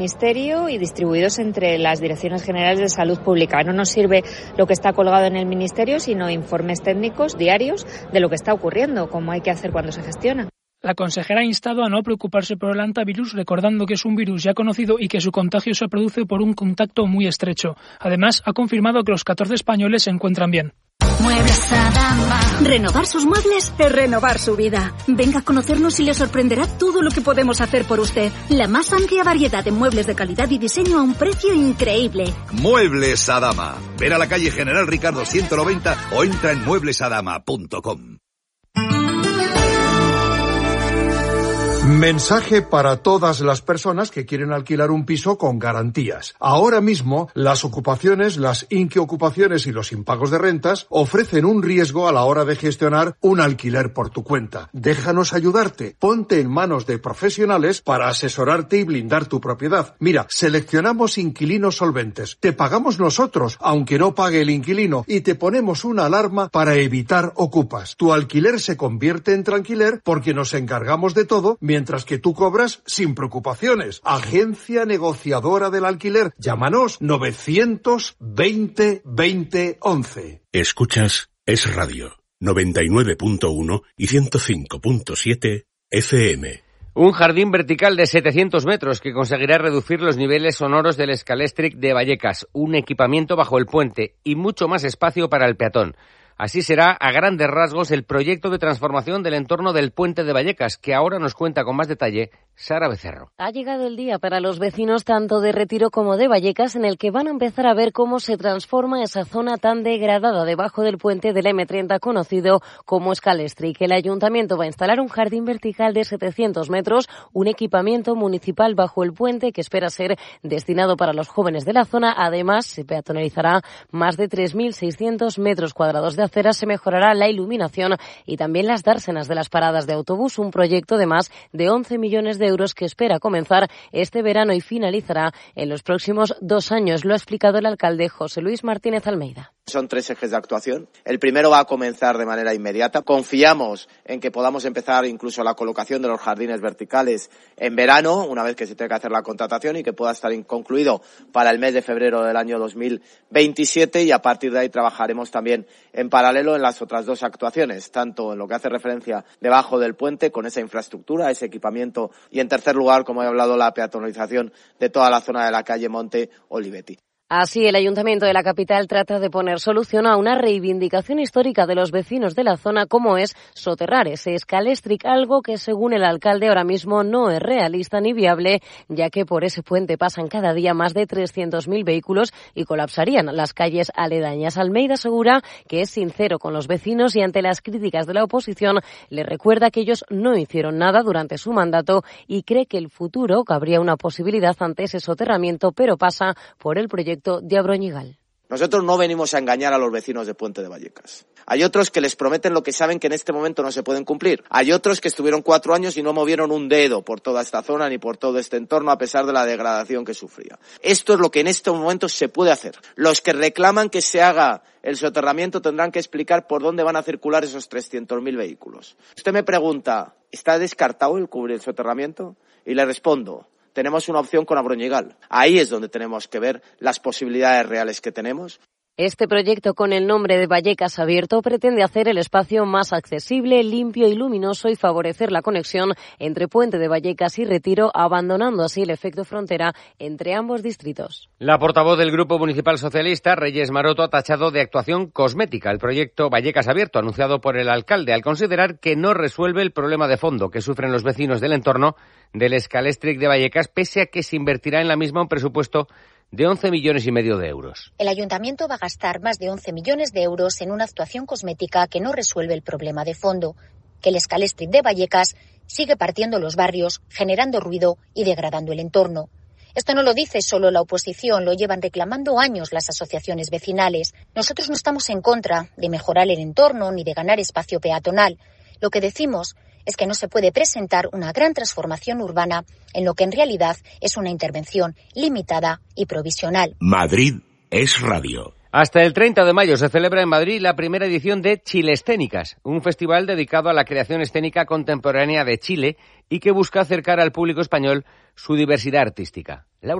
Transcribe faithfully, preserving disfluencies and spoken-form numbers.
Ministerio y distribuidos entre las direcciones generales de salud pública. No nos sirve lo que está colgado en el Ministerio, sino informes técnicos diarios de lo que está ocurriendo, como hay que hacer cuando se gestiona. La consejera ha instado a no preocuparse por el hantavirus, recordando que es un virus ya conocido y que su contagio se produce por un contacto muy estrecho. Además, ha confirmado que los catorce españoles se encuentran bien. Muebles Adama. Renovar sus muebles es renovar su vida. Venga a conocernos y le sorprenderá todo lo que podemos hacer por usted. La más amplia variedad de muebles de calidad y diseño a un precio increíble. Muebles Adama. Ven a la calle General Ricardo ciento noventa o entra en muebles adama punto com. Mensaje para todas las personas que quieren alquilar un piso con garantías. Ahora mismo, las ocupaciones, las inquiocupaciones y los impagos de rentas ofrecen un riesgo a la hora de gestionar un alquiler por tu cuenta. Déjanos ayudarte. Ponte en manos de profesionales para asesorarte y blindar tu propiedad. Mira, seleccionamos inquilinos solventes. Te pagamos nosotros, aunque no pague el inquilino, y te ponemos una alarma para evitar ocupas. Tu alquiler se convierte en tranquiler porque nos encargamos de todo, mientras que tú cobras sin preocupaciones. Agencia negociadora del alquiler. Llámanos novecientos veinte veinte once. Escuchas Es Radio, noventa y nueve punto uno y ciento cinco punto siete F M. Un jardín vertical de setecientos metros que conseguirá reducir los niveles sonoros del Scalextric de Vallecas, un equipamiento bajo el puente y mucho más espacio para el peatón. Así será, a grandes rasgos, el proyecto de transformación del entorno del puente de Vallecas, que ahora nos cuenta con más detalle Sara Becerro. Ha llegado el día para los vecinos tanto de Retiro como de Vallecas, en el que van a empezar a ver cómo se transforma esa zona tan degradada debajo del puente del eme treinta conocido como Scalextric. El ayuntamiento va a instalar un jardín vertical de setecientos metros, un equipamiento municipal bajo el puente que espera ser destinado para los jóvenes de la zona. Además, se peatonalizará más de tres mil seiscientos metros cuadrados de acera, se mejorará la iluminación y también las dársenas de las paradas de autobús, un proyecto de más de once millones de euros que espera comenzar este verano y finalizará en los próximos dos años. Lo ha explicado el alcalde José Luis Martínez Almeida. Son tres ejes de actuación. El primero va a comenzar de manera inmediata. Confiamos en que podamos empezar incluso la colocación de los jardines verticales en verano, una vez que se tenga que hacer la contratación, y que pueda estar concluido para el mes de febrero del año dos mil veintisiete, y a partir de ahí trabajaremos también en paralelo en las otras dos actuaciones, tanto en lo que hace referencia debajo del puente con esa infraestructura, ese equipamiento, y en tercer lugar, como he hablado, la peatonalización de toda la zona de la calle Monte Olivetti. Así, el Ayuntamiento de la capital trata de poner solución a una reivindicación histórica de los vecinos de la zona, como es soterrar ese Scalextric, algo que, según el alcalde, ahora mismo no es realista ni viable, ya que por ese puente pasan cada día más de trescientos mil vehículos y colapsarían las calles aledañas. Almeida asegura que es sincero con los vecinos y, ante las críticas de la oposición, le recuerda que ellos no hicieron nada durante su mandato y cree que el futuro cabría una posibilidad ante ese soterramiento, pero pasa por el proyecto de Abroñigal. Nosotros no venimos a engañar a los vecinos de Puente de Vallecas. Hay otros que les prometen lo que saben que en este momento no se pueden cumplir. Hay otros que estuvieron cuatro años y no movieron un dedo por toda esta zona ni por todo este entorno, a pesar de la degradación que sufría. Esto es lo que en este momento se puede hacer. Los que reclaman que se haga el soterramiento tendrán que explicar por dónde van a circular esos trescientos mil vehículos. Usted me pregunta, ¿está descartado el cubrir el soterramiento? Y le respondo, tenemos una opción con Abroñigal. Ahí es donde tenemos que ver las posibilidades reales que tenemos. Este proyecto, con el nombre de Vallecas Abierto, pretende hacer el espacio más accesible, limpio y luminoso y favorecer la conexión entre Puente de Vallecas y Retiro, abandonando así el efecto frontera entre ambos distritos. La portavoz del Grupo Municipal Socialista, Reyes Maroto, ha tachado de actuación cosmética el proyecto Vallecas Abierto, anunciado por el alcalde, al considerar que no resuelve el problema de fondo que sufren los vecinos del entorno del Scalextric de Vallecas, pese a que se invertirá en la misma un presupuesto de once millones y medio de euros. El ayuntamiento va a gastar más de once millones de euros en una actuación cosmética que no resuelve el problema de fondo, que el Scalextric de Vallecas sigue partiendo los barrios, generando ruido y degradando el entorno. Esto no lo dice solo la oposición, lo llevan reclamando años las asociaciones vecinales. Nosotros no estamos en contra de mejorar el entorno ni de ganar espacio peatonal. Lo que decimos es que no se puede presentar una gran transformación urbana en lo que en realidad es una intervención limitada y provisional. Madrid es radio. Hasta el treinta de mayo se celebra en Madrid la primera edición de Chilescénicas, un festival dedicado a la creación escénica contemporánea de Chile y que busca acercar al público español su diversidad artística. Laura